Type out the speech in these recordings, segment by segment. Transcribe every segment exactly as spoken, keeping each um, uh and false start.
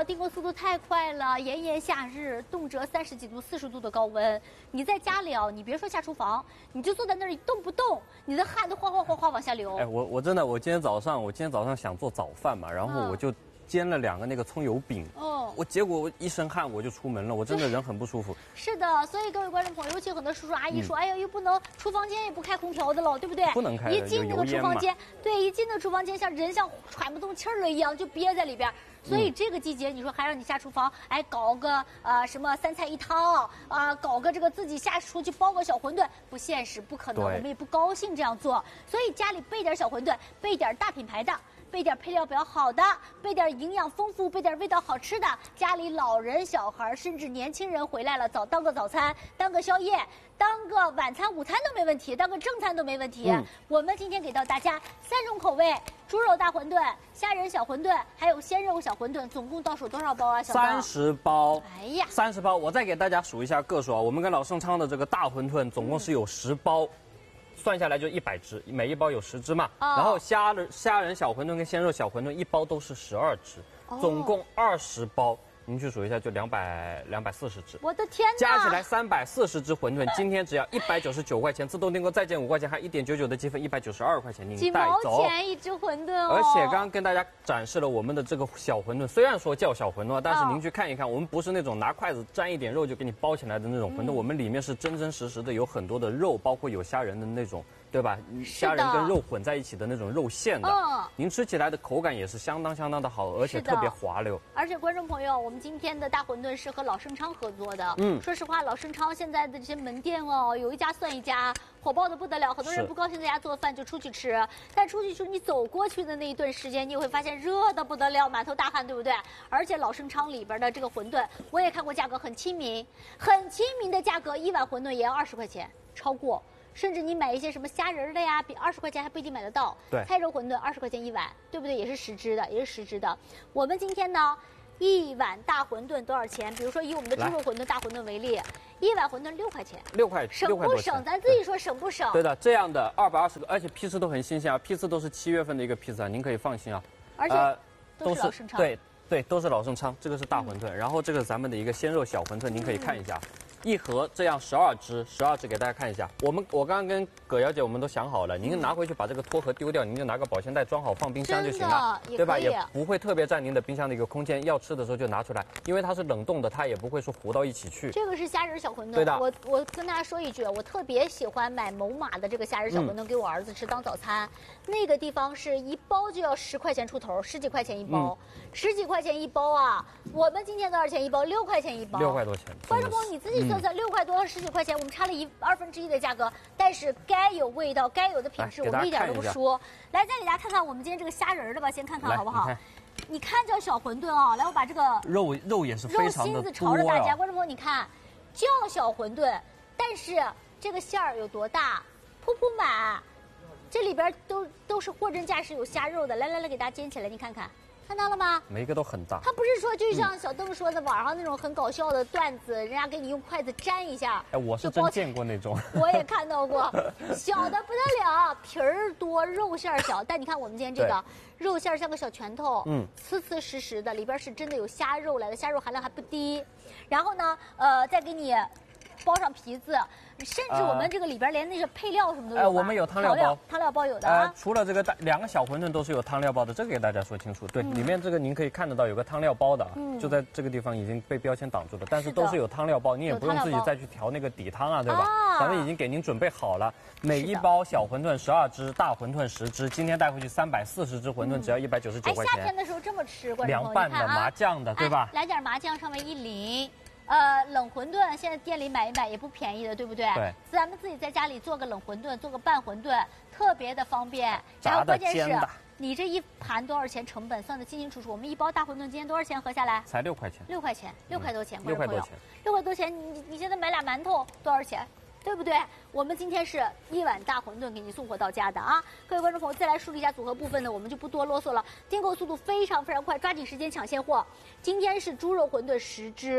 订购速度太快了，炎炎夏日，动辄三十几度、四十度的高温，你在家里啊，你别说下厨房，你就坐在那儿一动不动，你的汗都哗哗哗哗往下流。 哎，我我真的，我今天早上，我今天早上想做早饭嘛，然后我就煎了两个那个葱油饼。哦，我结果我一身汗我就出门了，我真的人很不舒服。 是的，所以各位观众朋友，尤其很多叔叔阿姨说，嗯、哎呀，又不能厨房间也不开空调的了，对不对？ 不能开， 一进那个厨房间，对，一进那厨房间像人像喘不动气儿了一样，就憋在里边。所以这个季节，你说还让你下厨房，哎，搞个呃什么三菜一汤啊、呃，搞个这个自己下厨去包个小馄饨，不现实，不可能，我们也不高兴这样做。所以家里备点小馄饨，备点大品牌的。备点配料比较好的，备点营养丰富，备点味道好吃的。家里老人、小孩甚至年轻人回来了，早当个早餐，当个宵夜，当个晚餐、午餐都没问题，当个正餐都没问题。嗯、我们今天给到大家三种口味：猪肉大馄饨、虾仁小馄饨，还有鲜肉小馄饨。总共到手多少包啊？小三十包。 哎呀， 三十包！我再给大家数一下个数啊。我们跟老盛昌的这个大馄饨总共是有十包。嗯，算下来就一百只，每一包有十只嘛。哦、然后虾仁虾仁小馄饨跟鲜肉小馄饨一包都是十二只，哦、总共二十包。您去数一下，就两百两百四十只。 我的天哪！ 加起来三百四十只馄饨，今天只要一百九十九块钱，自动订购再减五块钱，还一点九九的积分，一百九十二块钱您带走。 几毛钱一只馄饨哦！ 而且刚刚跟大家展示了我们的这个小馄饨，虽然说叫小馄饨，但是您去看一看，我们不是那种拿筷子沾一点肉就给你包起来的那种馄饨，嗯、我们里面是真真实实的有很多的肉，包括有虾仁的那种。对吧？虾仁跟肉混在一起的那种肉馅的，嗯，您吃起来的口感也是相当相当的好，而且特别滑溜。 而且观众朋友，我们今天的大馄饨是和老盛昌合作的。嗯，说实话，老盛昌现在的这些门店哦，有一家算一家，火爆的不得了。很多人不高兴在家做饭就出去吃，但出去吃你走过去的那一顿时间，你会发现热的不得了，满头大汗，对不对？而且老盛昌里边的这个馄饨，我也看过，价格很亲民，很亲民的价格，一碗馄饨也要二十块钱，超过。甚至你买一些什么虾仁的呀，比二十块钱还不一定买得到。 对， 菜肉馄饨二十块钱一碗，对不对？也是十只的，也是十只的。我们今天呢，一碗大馄饨多少钱？比如说以我们的猪肉馄饨大馄饨为例，一碗馄饨六块钱， 六块， 省不省？咱自己说省不省？ 对的，这样的二百二十个，而且批次都很新鲜啊，批次都是七月份的一个批次啊，您可以放心啊。 而且、呃、都是老盛昌。 对对，都是老盛昌。这个是大馄饨，嗯、然后这个是咱们的一个鲜肉小馄饨，您可以看一下。嗯，一盒这样十二只，十二只给大家看一下。我们我刚刚跟葛小姐我们都想好了，您拿回去把这个托盒丢掉，您就拿个保鲜袋装好放冰箱就行了，对吧？也不会特别占您的冰箱的一个空间。要吃的时候就拿出来，因为它是冷冻的，它也不会说糊到一起去。 这个是虾仁小馄饨， 对的。 我我跟大家说一句，我特别喜欢买某马的这个虾仁小馄饨给我儿子吃当早餐。嗯、那个地方是一包就要十块钱出头，十几块钱一包，嗯、十几块钱一包啊！我们今天多少钱一包？六块钱一包， 六块多钱。 观众朋友你自己算算，六块多。十几块钱，我们差了一二分之一的价格，但是该有味道、该有的品质，我们一点都不输。来，再给大家看看我们今天这个虾仁的吧，先看看好不好？你看叫小馄饨啊，来，我把这个肉肉也是非常的肉心子朝着大家，观众朋友你看，叫小馄饨，但是这个馅儿有多大，铺铺满，这里边都都是货真价实有虾肉的。来来来，给大家煎起来，你看看。看到了吗？ 每一个都很大。 他不是说就像小邓说的网上那种很搞笑的段子，人家给你用筷子沾一下。 哎，我是真见过那种。 我也看到过，小的不得了，皮儿多，肉馅小。但你看我们今天这个肉馅像个小拳头，嗯，呲呲实实的，里边是真的有虾肉来的，虾肉含量还不低。然后呢，呃，再给你包上皮子。甚至我们这个里边连那个配料什么都有。哎， 我们有汤料包， 汤料包有的。呃， 除了这个大两个小馄饨都是有汤料包的，这个给大家说清楚。对，里面这个您可以看得到有个汤料包的，就在这个地方已经被标签挡住了，但是都是有汤料包，你也不用自己再去调那个底汤啊，对吧？咱们已经给您准备好了，每一包小馄饨十二只，大馄饨十只，今天带回去三百四十只馄饨，只要一百九十九块钱。 哎，夏天的时候这么吃， 凉拌的、麻酱的，对吧？ 来点麻酱上面一淋。呃，冷馄饨现在店里买一买也不便宜的，对不对？ 对。 咱们自己在家里做个冷馄饨，做个拌馄饨，特别的方便。 然后关键是，你这一盘多少钱成本算得清清楚楚。我们一包大馄饨今天多少钱合下来？ 才六块钱。 六块钱，六块多钱， 六块多钱， 六块多钱。你你现在买俩馒头多少钱？对不对？我们今天是一碗大馄饨给你送货到家的啊！各位观众朋友，再来梳理一下组合部分呢，我们就不多啰嗦了。订购速度非常非常快，抓紧时间抢现货。今天是猪肉馄饨十只。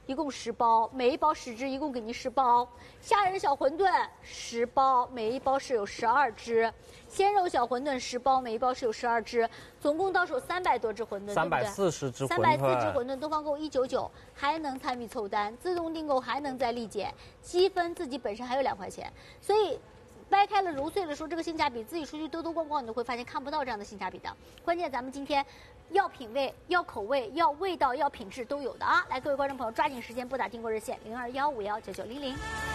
一共十包，每一包十只，一共给您十包。虾仁小馄饨十包，每一包是有十二只。鲜肉小馄饨十包，每一包是有十二只，总共到手三百多只馄饨， 三百四十只馄饨， 三百四只馄饨，东方购一九九，还能参与凑单，自动订购还能再立减，积分自己本身还有两块钱，所以。掰开了揉碎了说，这个性价比自己出去兜兜逛逛，你都会发现看不到这样的性价比的。关键咱们今天要品味、要口味、要味道、要品质都有的啊！来，各位观众朋友，抓紧时间拨打订购热线零二幺五幺九九零零。